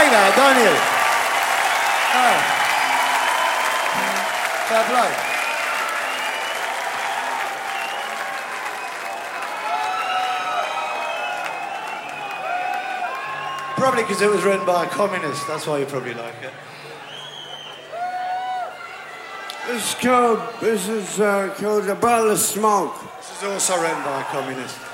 like that, don't you? Oh. Fair play. Probably because it was written by a communist, that's why you probably like it. This is called A Bottle of Smoke. This is also written by a communist.